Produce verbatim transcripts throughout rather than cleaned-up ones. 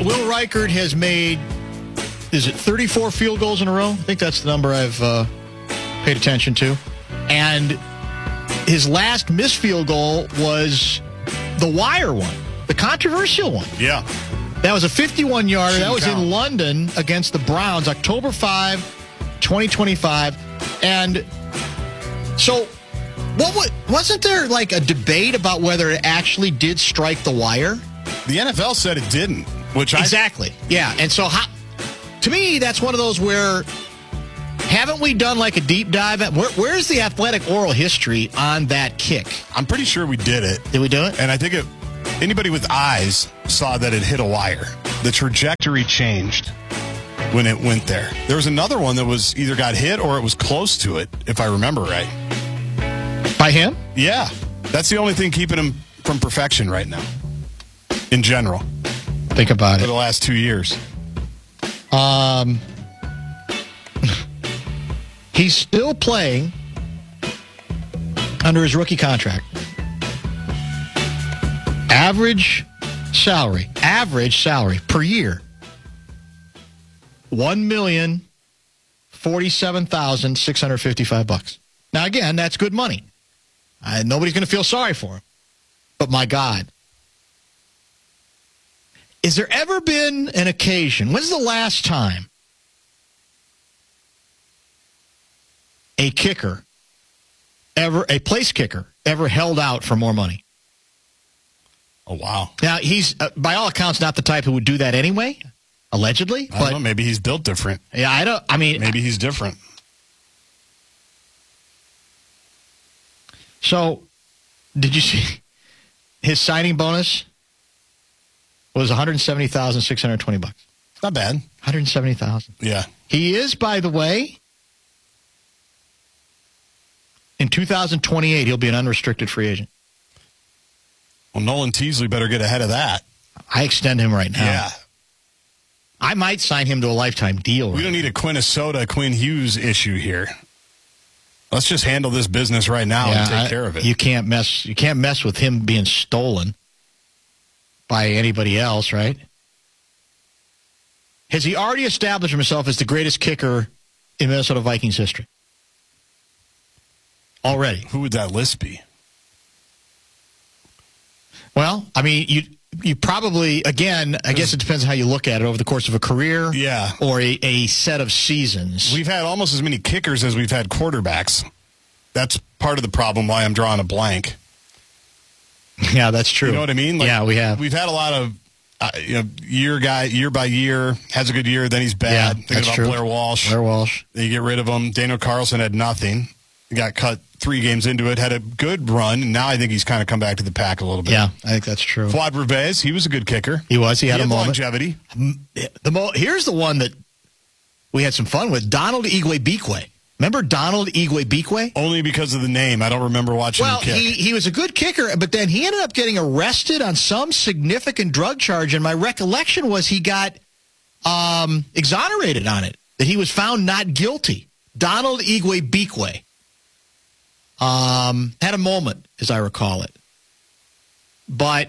Will Reichert has made, is it thirty-four field goals in a row? I think that's the number I've uh, paid attention to. And his last missed field goal was the wire one, the controversial one. Yeah. That was a fifty-one yarder. That was count. in London against the Browns, October fifth, twenty twenty-five. And so, what was, wasn't there like a debate about whether it actually did strike the wire? The N F L said it didn't, which I... Exactly. Yeah. And so, how, to me, that's one of those where, haven't we done like a deep dive? At, where, where's the athletic oral history on that kick? I'm pretty sure we did it. Did we do it? And I think it, anybody with eyes saw that it hit a wire. The trajectory changed when it went there. There was another one that was either got hit or it was close to it, if I remember right. By him? Yeah. That's the only thing keeping him from perfection right now, in general, Think about for it. the last two years. Um, he's still playing under his rookie contract. Average salary, average salary per year, one million forty-seven thousand six hundred fifty-five bucks. Now, again, that's good money. Uh, nobody's going to feel sorry for him. But my God, has there ever been an occasion? When's the last time a kicker ever, a place kicker, ever held out for more money? Oh, wow. Now, he's, uh, by all accounts, not the type who would do that anyway, allegedly. I But don't know. Maybe he's built different. yeah, I don't, I mean. Maybe he's different. So, did you see his signing bonus was one hundred seventy thousand six hundred twenty bucks? Not bad. one hundred seventy thousand. Yeah. He is, by the way, in two thousand twenty-eight, he'll be an unrestricted free agent. Well, Nolan Teasley better get ahead of that. I extend him right now. Yeah. I might sign him to a lifetime deal. We right don't now. need a Quinnesota, Quinn Hughes issue here. Let's just handle this business right now Yeah, and take I- care of it. You can't mess. You can't mess with him being stolen by anybody else, right? Has he already established himself as the greatest kicker in Minnesota Vikings history? Already. Who would that list be? Well, I mean, you you probably, again, I guess it depends on how you look at it over the course of a career, Yeah. or a, a set of seasons. We've had almost as many kickers as we've had quarterbacks. That's part of the problem why I'm drawing a blank. Yeah, that's true. You know what I mean? Like, yeah, we have. We've had a lot of uh, you know, year guy, year by year, has a good year, then he's bad. Yeah, Think that's about true. Blair Walsh. Blair Walsh. Then you get rid of him. Daniel Carlson had nothing. He got cut three games into it, had a good run, and now I think he's kind of come back to the pack a little bit. Yeah, I think that's true. Fuad Revez, he was a good kicker. He was. He had he a had moment. longevity. The mo- Here's the one that we had some fun with, Donald Igwe-Beekwe. Remember Donald Igwe-Beekwe? Only because of the name. I don't remember watching Well, him kick. he, he was a good kicker, but then he ended up getting arrested on some significant drug charge, and my recollection was he got um, exonerated on it, that he was found not guilty. Donald Igwe-Beekwe um, had a moment, as I recall it. But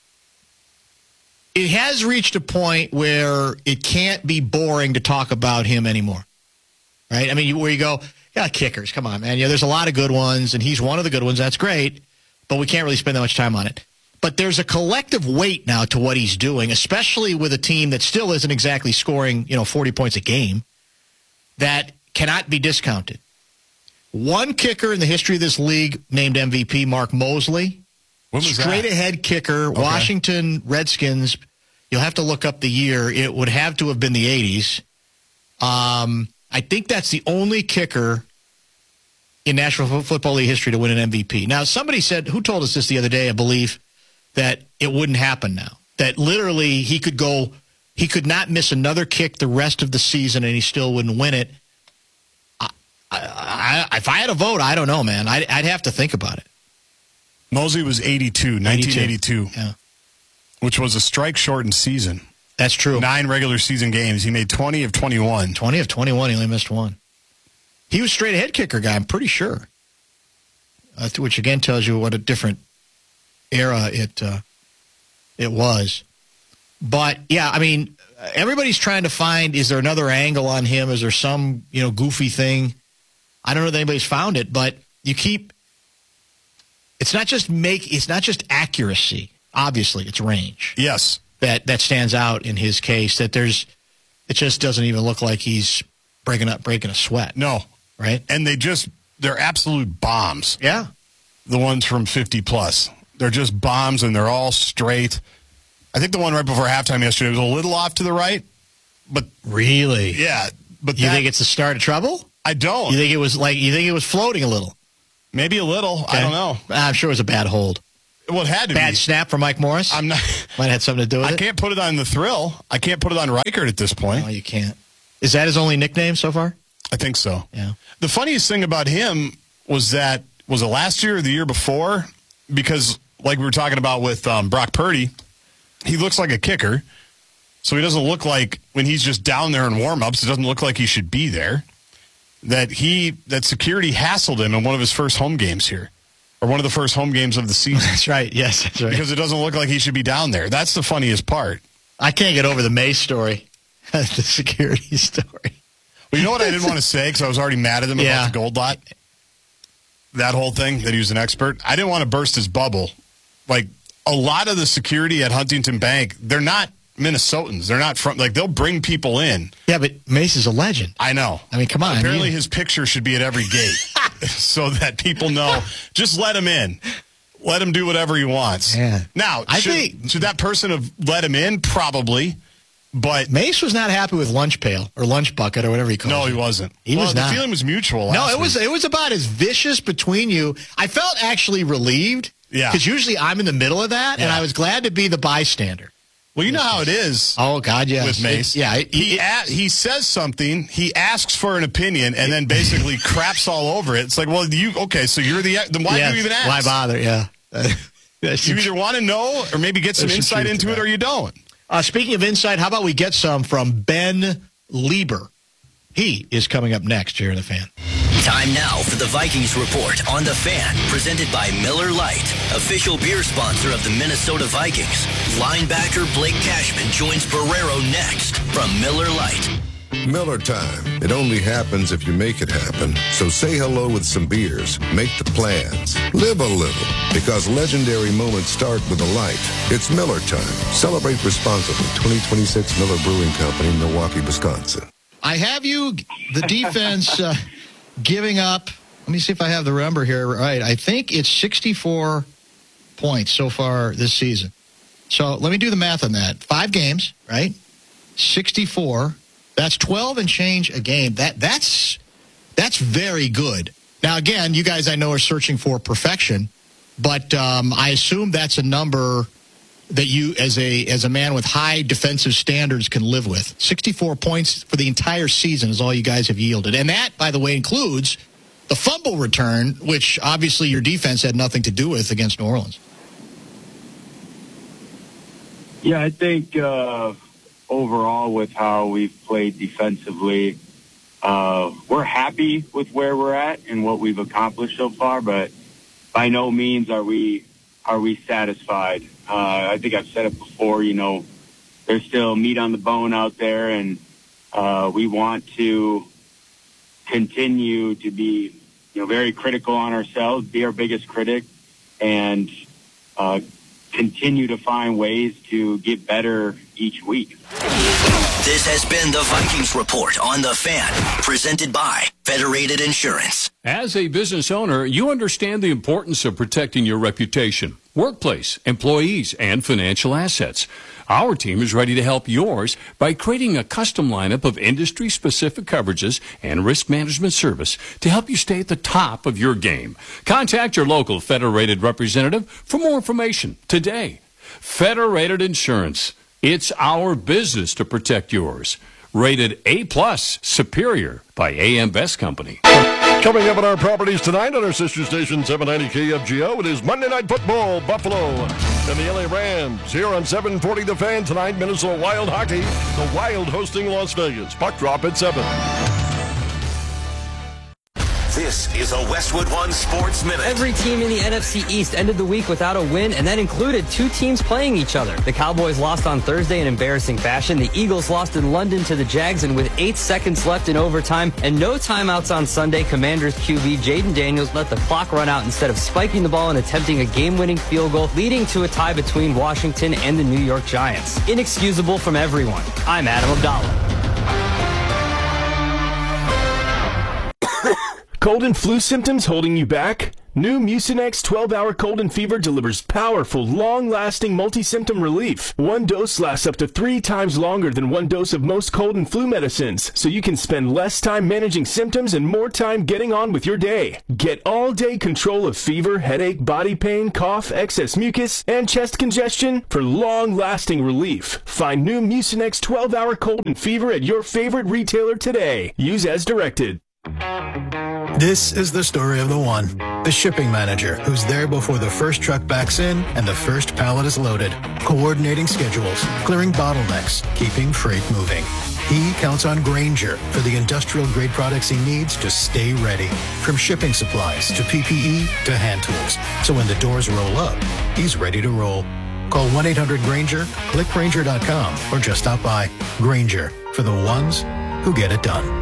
it has reached a point where it can't be boring to talk about him anymore. Right? I mean, you, where you go, yeah, kickers, come on, man. Yeah, there's a lot of good ones, and he's one of the good ones. That's great, but we can't really spend that much time on it. But there's a collective weight now to what he's doing, especially with a team that still isn't exactly scoring, you know, forty points a game, that cannot be discounted. One kicker in the history of this league named M V P, Mark Mosley. When was Straight that? ahead kicker, Okay. Washington Redskins. You'll have to look up the year. It would have to have been the eighties. Um, I think that's the only kicker in National Football League history to win an M V P. Now, somebody said, who told us this the other day, I believe, that it wouldn't happen now. That literally he could go, he could not miss another kick the rest of the season and he still wouldn't win it. I, I, I, if I had a vote, I don't know, man. I'd, I'd have to think about it. Mosley was eighty-two, nineteen eighty-two, Yeah, which was a strike-shortened season. that's true. Nine regular season games. He made twenty of twenty-one. twenty of twenty-one, he only missed one. He was straight ahead kicker guy, I'm pretty sure. Uh, which again tells you what a different era it uh, it was. But, yeah, I mean, everybody's trying to find, is there another angle on him? Is there some, you know, goofy thing? I don't know if anybody's found it, but you keep, it's not just make, it's not just accuracy. Obviously, it's range. Yes. That, that stands out in his case, that there's, it just doesn't even look like he's breaking up, breaking a sweat. No. Right? And they just, they're absolute bombs. Yeah. The ones from fifty plus. They're just bombs, and they're all straight. I think the one right before halftime yesterday was a little off to the right, but really, yeah. But you that, think it's the start of trouble? I don't. You think it was like you think it was floating a little? Maybe a little. Okay. I don't know. I'm sure it was a bad hold. Well, it had to bad be. snap from Mike Morris. I'm not. Might have had something to do with I it. I can't put it on the thrill. I can't put it on Reichert at this point. No, you can't. Is that his only nickname so far? I think so. Yeah. The funniest thing about him was that was it last year or the year before? Because like we were talking about with um, Brock Purdy, he looks like a kicker, so he doesn't look like when he's just down there in warm-ups, it doesn't look like he should be there. That he that security hassled him in one of his first home games here, or one of the first home games of the season. That's right. Yes, that's right. Because it doesn't look like he should be down there. That's the funniest part. I can't get over the Mace story, the security story. Well, you know what I didn't want to say because I was already mad at him Yeah. about the gold lot. That whole thing that he was an expert. I didn't want to burst his bubble. Like a lot of the security at Huntington Bank, they're not Minnesotans. They're not from, like, they'll bring people in. Yeah, but Mace is a legend. I know. I mean, come on. Apparently you... his picture should be at every gate so that people know, just let him in. Let him do whatever he wants. Yeah. Now, I should, think, should that person have let him in? Probably. But Mace was not happy with lunch pail or lunch bucket or whatever he called it. No, he wasn't. He well, was the not. feeling was mutual. No, last it was week. it was about as vicious between you. I felt actually relieved. Yeah. Because usually I'm in the middle of that, Yeah. and I was glad to be the bystander. Well, you know how it is. Oh, God, yes. With Mace. It, yeah. It, he, it, a- he says something, he asks for an opinion, and then basically craps all over it. It's like, well, you, okay, so you're the, then why yes, do you even ask? Why bother, yeah. You either want to know or maybe get some There's some insight truth into to it that. or you don't. Uh, speaking of insight, how about we get some from Ben Lieber? He is coming up next here in The Fan. Time now for the Vikings Report on The Fan, presented by Miller Lite, official beer sponsor of the Minnesota Vikings. Linebacker Blake Cashman joins Barrero next from Miller Lite. Miller time. It only happens if you make it happen. So say hello with some beers. Make the plans. Live a little. Because legendary moments start with a light. It's Miller time. Celebrate responsibly. twenty twenty-six Miller Brewing Company, Milwaukee, Wisconsin. I have you, the defense, uh, giving up. Let me see if I have the number here right. I think it's sixty-four points so far this season. So let me do the math on that. Five games, right? sixty-four. That's twelve and change a game. That that's that's very good. Now, again, you guys I know are searching for perfection, but um, I assume that's a number that you, as a as a man with high defensive standards, can live with. sixty-four points for the entire season is all you guys have yielded. And that, by the way, includes the fumble return, which obviously your defense had nothing to do with against New Orleans. Yeah, I think uh, overall with how we've played defensively, uh, we're happy with where we're at and what we've accomplished so far, but by no means are we are we satisfied. Uh, I think I've said it before, you know, there's still meat on the bone out there, and uh, we want to continue to be, you know, very critical on ourselves, be our biggest critic, and uh, continue to find ways to get better each week. This has been the Vikings Report on The Fan, presented by Federated Insurance. As a business owner, you understand the importance of protecting your reputation, workplace, employees, and financial assets. Our team is ready to help yours by creating a custom lineup of industry-specific coverages and risk management service to help you stay at the top of your game. Contact your local Federated representative for more information today. Federated Insurance. It's our business to protect yours. Rated A plus Superior by A M Best Company. Coming up on our properties tonight on our sister station seven ninety K F G O, it is Monday Night Football, Buffalo and the L A Rams. Here on seven forty The Fan tonight, Minnesota Wild Hockey, the Wild hosting Las Vegas. Puck drop at seven. This This is a Westwood One Sports Minute. Every team in the N F C East ended the week without a win, and that included two teams playing each other. The Cowboys lost on Thursday in embarrassing fashion. The Eagles lost in London to the Jags, and with eight seconds left in overtime and no timeouts on Sunday, Commanders Q B Jaden Daniels let the clock run out instead of spiking the ball and attempting a game-winning field goal, leading to a tie between Washington and the New York Giants. Inexcusable from everyone. I'm Adam Abdallah. Cold and flu symptoms holding you back? New Mucinex twelve hour cold and fever delivers powerful, long-lasting multi-symptom relief. One dose lasts up to three times longer than one dose of most cold and flu medicines, so you can spend less time managing symptoms and more time getting on with your day. Get all-day control of fever, headache, body pain, cough, excess mucus, and chest congestion for long-lasting relief. Find new Mucinex twelve hour cold and fever at your favorite retailer today. Use as directed. This is the story of the one, the shipping manager who's there before the first truck backs in and the first pallet is loaded, coordinating schedules, clearing bottlenecks, keeping freight moving. He counts on Grainger for the industrial-grade products he needs to stay ready, from shipping supplies to P P E to hand tools. So when the doors roll up, he's ready to roll. Call one eight hundred Grainger, click Grainger dot com, or just stop by. Grainger, for the ones who get it done.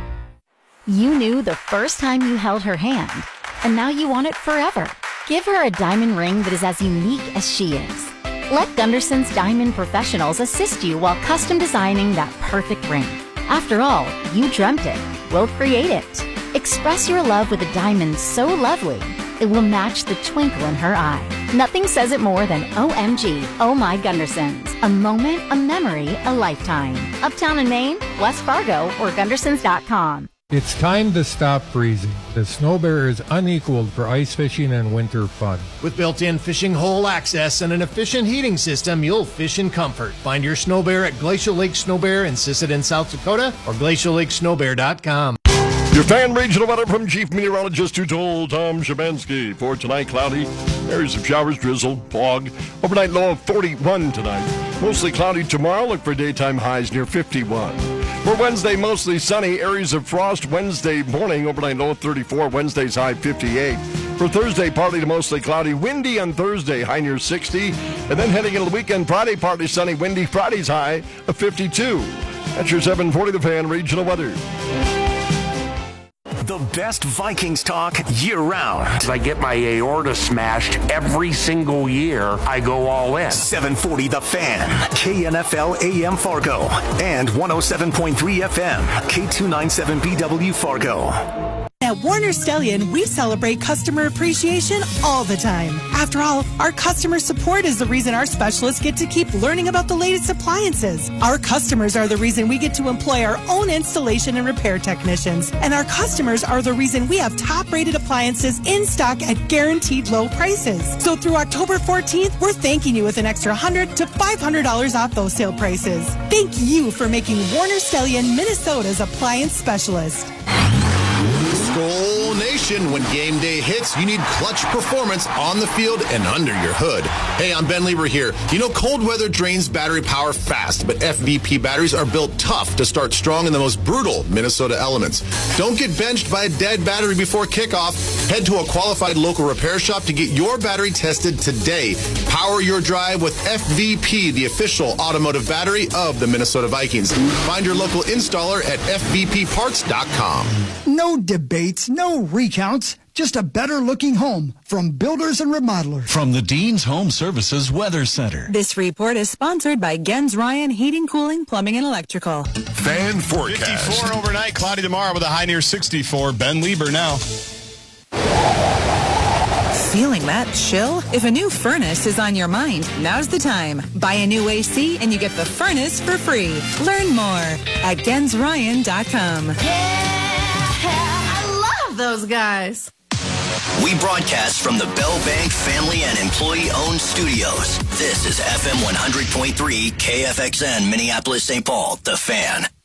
You knew the first time you held her hand, and now you want it forever. Give her a diamond ring that is as unique as she is. Let Gunderson's Diamond Professionals assist you while custom designing that perfect ring. After all, you dreamt it. We'll create it. Express your love with a diamond so lovely, it will match the twinkle in her eye. Nothing says it more than O M G, Oh My Gundersons. A moment, a memory, a lifetime. Uptown in Maine, West Fargo, or Gundersons dot com. It's time to stop freezing. The Snow Bear is unequaled for ice fishing and winter fun. With built-in fishing hole access and an efficient heating system, you'll fish in comfort. Find your Snow Bear at Glacial Lake Snow Bear in Sisseton, South Dakota, or glacial lake snow bear dot com. Your fan regional weather from Chief Meteorologist Tutul Tom Shabansky. For tonight, cloudy, areas of showers, drizzle, fog. Overnight low of forty-one tonight. Mostly cloudy tomorrow. Look for daytime highs near fifty-one. For Wednesday, mostly sunny, areas of frost Wednesday morning. Overnight low of thirty-four. Wednesday's high fifty-eight. For Thursday, partly to mostly cloudy. Windy on Thursday, high near sixty. And then heading into the weekend, Friday, partly sunny, windy. Friday's high of fifty-two. That's your seven forty The Fan regional weather. The best Vikings talk year-round. I get my aorta smashed every single year. I go all in. seven forty The Fan, K N F L A M Fargo, and one oh seven point three F M, K two ninety-seven B W Fargo. At Warner Stellian, we celebrate customer appreciation all the time. After all, our customer support is the reason our specialists get to keep learning about the latest appliances. Our customers are the reason we get to employ our own installation and repair technicians. And our customers are the reason we have top-rated appliances in stock at guaranteed low prices. So through October fourteenth, we're thanking you with an extra one hundred to five hundred dollars off those sale prices. Thank you for making Warner Stellian Minnesota's appliance specialist. Skull Nation, when game day hits, you need clutch performance on the field and under your hood. Hey, I'm Ben Lieber here. You know, cold weather drains battery power fast, but F V P batteries are built tough to start strong in the most brutal Minnesota elements. Don't get benched by a dead battery before kickoff. Head to a qualified local repair shop to get your battery tested today. Power your drive with F V P, the official automotive battery of the Minnesota Vikings. Find your local installer at F V P parts dot com. No debates, no recounts, just a better-looking home from Builders and Remodelers. From the Dean's Home Services Weather Center. This report is sponsored by Gens Ryan Heating, Cooling, Plumbing, and Electrical. Fan forecast. fifty-four overnight, cloudy tomorrow with a high near sixty-four. Ben Lieber now. Feeling that chill? If a new furnace is on your mind, now's the time. Buy a new A C and you get the furnace for free. Learn more at gens ryan dot com. Those guys. We broadcast from the Bell Bank family and employee-owned studios. This is F M one hundred point three K F X N, Minneapolis, Saint Paul, The Fan.